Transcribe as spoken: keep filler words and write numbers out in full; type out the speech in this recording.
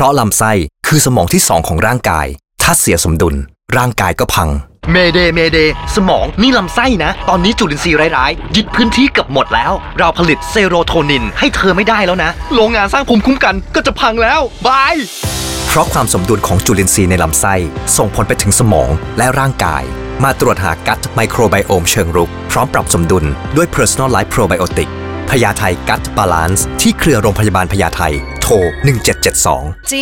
ราะลำไส้คือสมองที่สองของร่างกายถ้าเสียสมดุลร่างกายก็พังเมเดเมเดสมองนี่ลำไส้นะตอนนี้จุลินทรีย์ร้ายๆยึดพื้นที่เกือบหมดแล้วเราผลิตเซโรโทนินให้เธอไม่ได้แล้วนะโรงงานสร้างภูมิคุ้มกันก็จะพังแล้วบายเพราะความสมดุลของจุลินทรีย์ในลำไส้ส่งผลไปถึงสมองและร่างกายมาตรวจหากัตไมโครไบโอมเชิงรุกพร้อมปรับสมดุลด้วย Personal Life Probiotic พญาไทกัตบาลานซ์ที่เครือโรงพยาบาลพญาไทโทรหนึ่งเจ็ดเจ็ดสอง